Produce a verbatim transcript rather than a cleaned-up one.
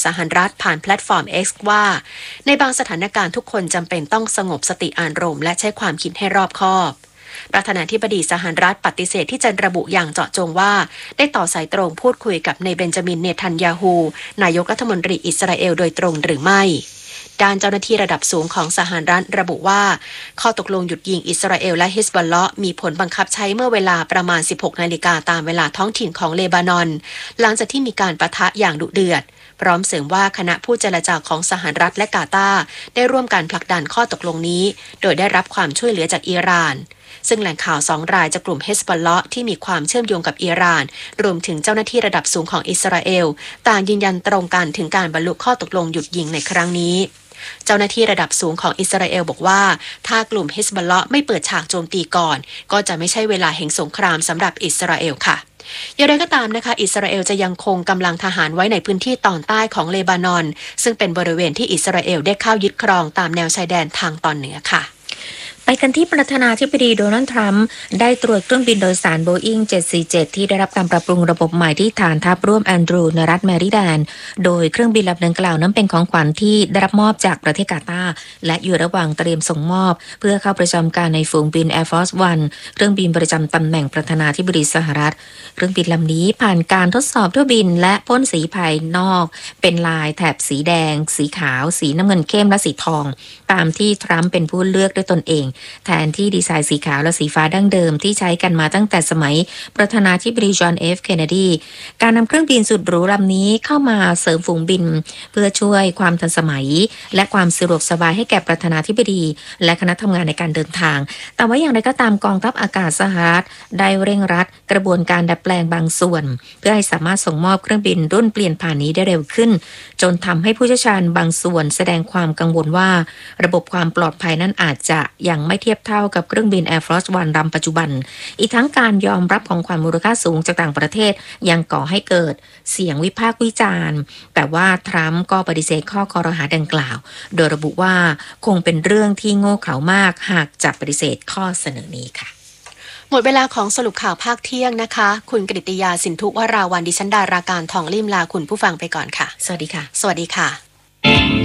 สหรัฐผ่านแพลตฟอร์ม X ว่าในบางสถานการณ์ทุกคนจำเป็นต้องสงบสติอารมณ์และใช้ความคิดให้รอบคอบประธานาธิบดีสหรัฐปฏิเสธที่จะระบุอย่างเจาะจงว่าได้ต่อสายตรงพูดคุยกับนายเบนจามินเนทันยาฮูนายกรัฐมนตรีอิสราเอลโดยตรงหรือไม่ด้านเจ้าหน้าที่ระดับสูงของสหรัฐระบุว่าข้อตกลงหยุดยิงอิสราเอลและฮิซบอลเลาะห์มีผลบังคับใช้เมื่อเวลาประมาณ สิบหกนาฬิกาตามเวลาท้องถิ่นของเลบานอนหลังจากที่มีการปะทะอย่างดุเดือดพร้อมเสริมว่าคณะผู้เจรจาของสหรัฐและกาตาร์ได้ร่วมกันผลักดันข้อตกลงนี้โดยได้รับความช่วยเหลือจากอิหร่านซึ่งแหล่งข่าวสองรายจากกลุ่มฮิซบอลเลาะห์ที่มีความเชื่อมโยงกับอิหร่านรวมถึงเจ้าหน้าที่ระดับสูงของอิสราเอลต่างยืนยันตรงกันถึงการบรรลุข้อตกลงหยุดยิงในครั้งนี้เจ้าหน้าที่ระดับสูงของอิสราเอลบอกว่าถ้ากลุ่มฮิซบอลเลาะห์ไม่เปิดฉากโจมตีก่อนก็จะไม่ใช่เวลาแห่งสงครามสำหรับอิสราเอลค่ะอย่างไรก็ตามนะคะอิสราเอลจะยังคงกำลังทหารไว้ในพื้นที่ตอนใต้ของเลบานอนซึ่งเป็นบริเวณที่อิสราเอลได้เข้ายึดครองตามแนวชายแดนทางตอนเหนือค่ะไปกันที่ประธานาธิบดีโดนัลด์ทรัมป์ได้ตรวจเครื่องบินโดยสารโบอิ้งเจ็ดสี่เจ็ดที่ได้รับการปรับปรุงระบบใหม่ที่ฐานทัพร่วมแอนดรูในรัฐแมริแลนด์โดยเครื่องบินลำดังกล่าวนั้นเป็นของขวัญที่ได้รับมอบจากประเทศกาตาร์และอยู่ระหว่างเตรียมส่งมอบเพื่อเข้าประจำการในฝูงบิน Air Force One เครื่องบินประจำตำแหน่งประธานาธิบดีสหรัฐเครื่องบินลำนี้ผ่านการทดสอบเที่ยวบินและพ่นสีภายนอกเป็นลายแถบสีแดงสีขาวสีน้ำเงินเข้มและสีทองตามที่ทรัมป์เป็นผู้เลือกด้วยตนเองแทนที่ดีไซน์สีขาวและสีฟ้าดั้งเดิมที่ใช้กันมาตั้งแต่สมัยประธานาธิบดีจอห์นเอฟเคนเนดีการนำเครื่องบินสุดหรูลำนี้เข้ามาเสริมฝูงบินเพื่อช่วยความทันสมัยและความสะดวกสบายให้แก่ประธานาธิบดีและคณะทำงานในการเดินทางแต่ว่าอย่างไรก็ตามกองทัพอากาศสหรัฐได้เร่งรัดกระบวนการดัดแปลงบางส่วนเพื่อให้สามารถส่งมอบเครื่องบินรุ่นเปลี่ยนผ่านนี้ได้เร็วขึ้นจนทำให้ผู้เชี่ยวชาญบางส่วนแสดงความกังวลว่าระบบความปลอดภัยนั้นอาจจะยังไม่เทียบเท่ากับเครื่องบิน Air Force One ลำปัจจุบันอีกทั้งการยอมรับของขวัญมูลค่าสูงจากต่างประเทศยังก่อให้เกิดเสียงวิพากษ์วิจารณ์แต่ว่าทรัมป์ก็ปฏิเสธข้อคอรหาดังกล่าวโดยระบุว่าคงเป็นเรื่องที่โง่เขลามากหากจะปฏิเสธข้อเสนอนี้ค่ะหมดเวลาของสรุปข่าวภาคเที่ยงนะคะคุณกฤติยาสินทุวราวันดิฉันดาราการทองลิ่มลาคุณผู้ฟังไปก่อนค่ะสวัสดีค่ะสวัสดีค่ะ